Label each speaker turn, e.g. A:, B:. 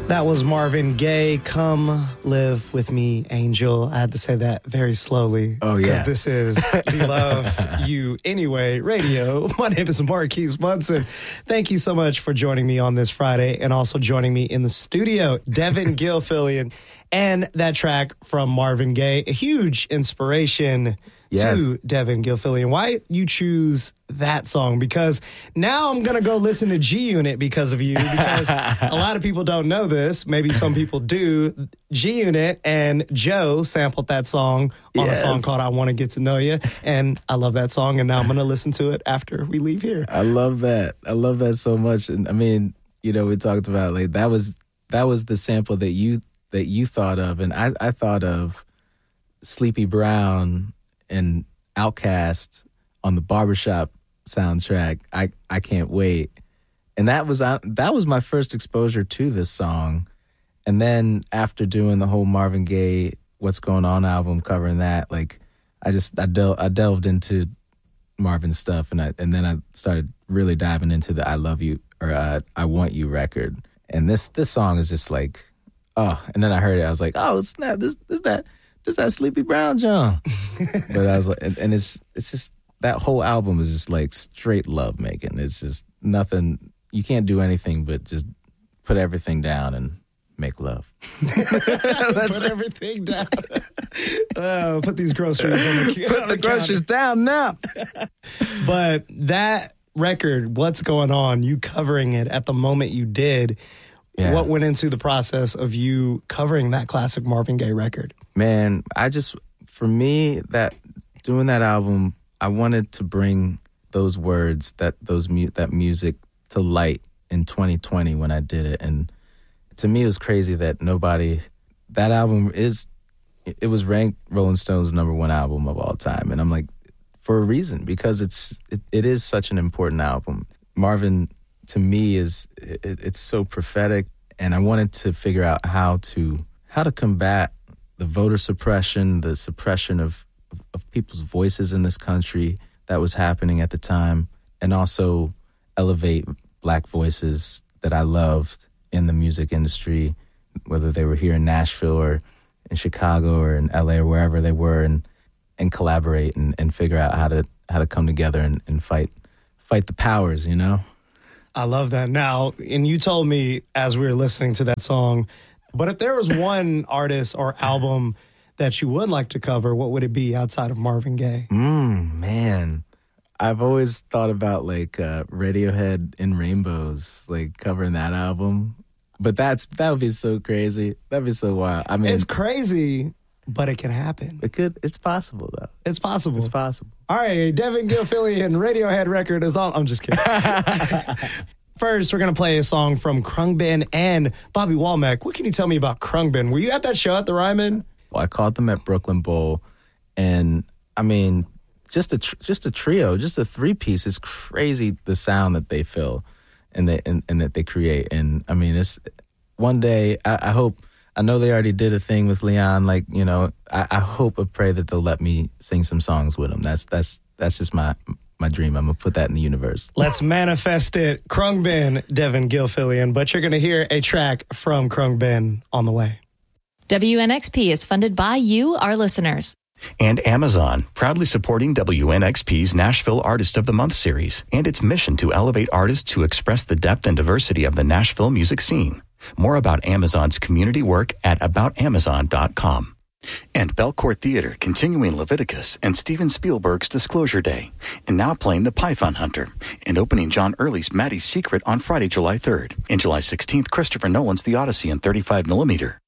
A: That was Marvin Gaye, Come Live With Me, Angel. I had to say that very slowly.
B: Oh, yeah.
A: This is We Love You Anyway Radio. My name is Marquise Munson. Thank you so much for joining me on this Friday and also joining me in the studio, Devin Gilfillian. And that track from Marvin Gaye, a huge inspiration to Devin Gilfillian. Why you choose that song? Because now I'm going to go listen to G-Unit because of you, because a lot of people don't know this. Maybe some people do. G-Unit and Joe sampled that song on a song called I Want to Get to Know You. And I love that song. And now I'm going to listen to it after we leave here.
B: I love that. I love that so much. And I mean, you know, we talked about like that was the sample that you thought of. And I thought of Sleepy Brown and Outkast on the Barbershop soundtrack. I Can't Wait. And that was my first exposure to this song. And then after doing the whole Marvin Gaye What's Going On album, covering that, like I delved into Marvin's stuff, and then I started really diving into the I Love You or I Want You record. And this song is just like, oh, and then I heard it, I was like, oh snap, this that Sleepy Brown John. But I was like, and it's just, that whole album is just like straight love making. It's just nothing, you can't do anything but just put everything down and make love.
A: Put everything down. Put these groceries on the
B: Put the groceries down now.
A: But that record, What's Going On, you covering it at the moment you did, what went into the process of you covering that classic Marvin Gaye record?
B: Man, for me, doing that album, I wanted to bring those words, that music to light in 2020 when I did it. And to me, it was crazy that that album it was ranked Rolling Stone's #1 album of all time. And I'm like, for a reason, because it is such an important album. Marvin, to me, it's so prophetic, and I wanted to figure out how to combat the voter suppression, the suppression of people's voices in this country that was happening at the time, and also elevate Black voices that I loved in the music industry, whether they were here in Nashville or in Chicago or in LA or wherever they were, and collaborate and figure out how to come together and fight the powers, you know?
A: I love that. Now, and you told me as we were listening to that song, but if there was one artist or album that you would like to cover, what would it be outside of Marvin Gaye?
B: Man, I've always thought about like Radiohead in Rainbows, like covering that album. But that would be so crazy. That'd be so wild. I mean,
A: it's crazy, but it can happen.
B: It's possible though.
A: It's possible.
B: It's possible.
A: All right, Devin Gilfillian Radiohead record is on. I'm just kidding. First, we're going to play a song from Khruangbin and Bobby Womack. What can you tell me about Khruangbin? Were you at that show at the Ryman?
B: Well, I caught them at Brooklyn Bowl, and I mean, just a trio, just a three-piece. It's crazy the sound that they fill and that they create. And I mean, it's one day. I hope. I know they already did a thing with Leon. Like, you know, I hope and pray that they'll let me sing some songs with them. That's just my dream. I'm gonna put that in the universe.
A: Let's manifest it. Khruangbin, Devin Gilfillian, but you're gonna hear a track from Khruangbin on the way.
C: WNXP is funded by you, our listeners.
D: And Amazon, proudly supporting WNXP's Nashville Artist of the Month series and its mission to elevate artists who express the depth and diversity of the Nashville music scene. More about Amazon's community work at aboutamazon.com. And Belcourt Theater continuing Leviticus and Steven Spielberg's Disclosure Day, and now playing The Python Hunter, and opening John Early's Maddie's Secret on Friday, July 3rd, and July 16th, Christopher Nolan's The Odyssey in 35mm.